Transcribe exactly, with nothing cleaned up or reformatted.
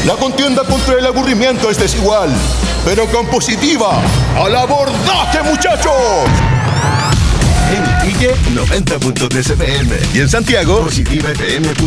La contienda contra el aburrimiento es desigual, pero con positiva. ¡Al abordaje, muchachos! En Iquique, noventa punto tres F M. Y en Santiago, Positiva F M.